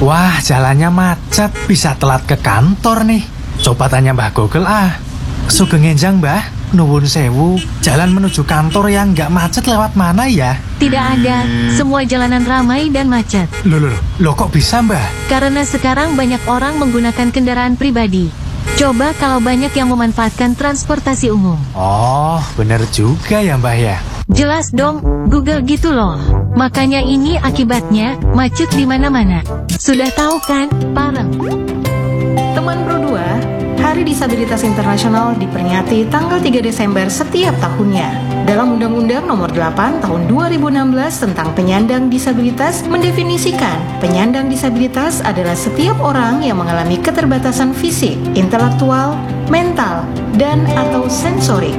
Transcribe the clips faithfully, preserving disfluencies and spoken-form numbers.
Wah, jalannya macet, bisa telat ke kantor nih. Coba tanya Mbah Google ah. Sugeng enjang Mbah, nuwun sewu. Jalan menuju kantor yang nggak macet lewat mana ya? Tidak ada, semua jalanan ramai dan macet. Loh, loh, loh kok bisa Mbah? Karena sekarang banyak orang menggunakan kendaraan pribadi. Coba kalau banyak yang memanfaatkan transportasi umum. Oh, bener juga ya Mbah ya. Jelas dong, Google gitu loh. Makanya ini akibatnya, macet di mana-mana. Sudah tahu kan, Pareng? Teman Pro dua, Hari Disabilitas Internasional diperingati tanggal tiga Desember setiap tahunnya. Dalam Undang-Undang Nomor delapan Tahun dua ribu enam belas tentang penyandang disabilitas mendefinisikan penyandang disabilitas adalah setiap orang yang mengalami keterbatasan fisik, intelektual, mental, dan atau sensorik.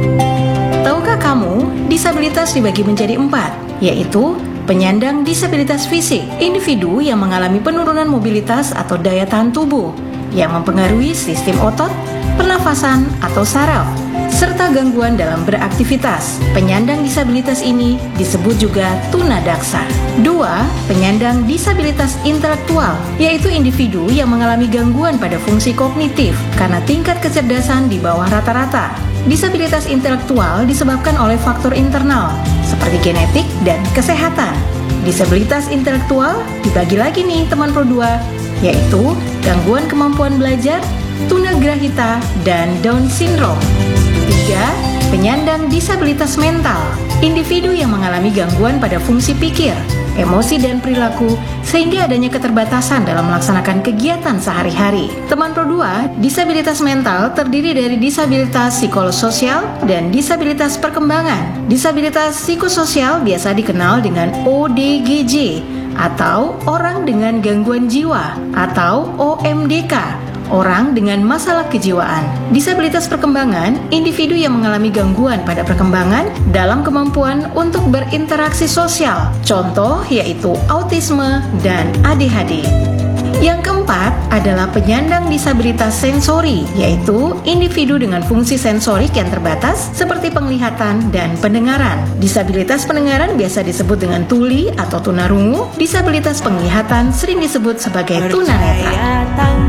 Tahukah kamu, disabilitas dibagi menjadi empat, yaitu penyandang disabilitas fisik, individu yang mengalami penurunan mobilitas atau daya tahan tubuh, yang mempengaruhi sistem otot, pernafasan atau saraf, serta gangguan dalam beraktivitas. Penyandang disabilitas ini disebut juga tunadaksa. Dua, penyandang disabilitas intelektual, yaitu individu yang mengalami gangguan pada fungsi kognitif karena tingkat kecerdasan di bawah rata-rata. Disabilitas intelektual disebabkan oleh faktor internal, seperti genetik dan kesehatan. Disabilitas intelektual dibagi lagi nih teman Pro dua, yaitu gangguan kemampuan belajar, tunagrahita, dan Down syndrome. Tiga, penyandang disabilitas mental, individu yang mengalami gangguan pada fungsi pikir, emosi, dan perilaku sehingga adanya keterbatasan dalam melaksanakan kegiatan sehari-hari. Teman Pro dua, disabilitas mental terdiri dari disabilitas psikososial dan disabilitas perkembangan. Disabilitas psikososial biasa dikenal dengan O D G J atau orang dengan gangguan jiwa atau O M D K, orang dengan masalah kejiwaan. Disabilitas perkembangan, individu yang mengalami gangguan pada perkembangan dalam kemampuan untuk berinteraksi sosial. Contoh yaitu autisme dan A D H D. Yang keempat adalah penyandang disabilitas sensori, yaitu individu dengan fungsi sensorik yang terbatas seperti penglihatan dan pendengaran. Disabilitas pendengaran biasa disebut dengan tuli atau tunarungu. Disabilitas penglihatan sering disebut sebagai tunanetra.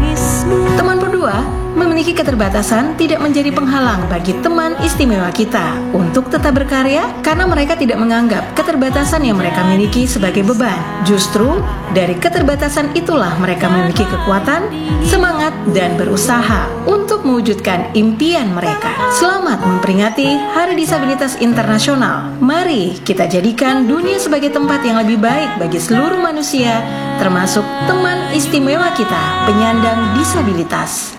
Teman berdua, memiliki keterbatasan tidak menjadi penghalang bagi teman istimewa kita untuk tetap berkarya karena mereka tidak menganggap keterbatasan yang mereka miliki sebagai beban. Justru, dari keterbatasan itulah mereka memiliki kekuatan, semangat, dan berusaha untuk mewujudkan impian mereka. Selamat memperingati Hari Disabilitas Internasional. Mari kita jadikan dunia sebagai tempat yang lebih baik bagi seluruh manusia, termasuk teman istimewa kita, penyandang disabilitas.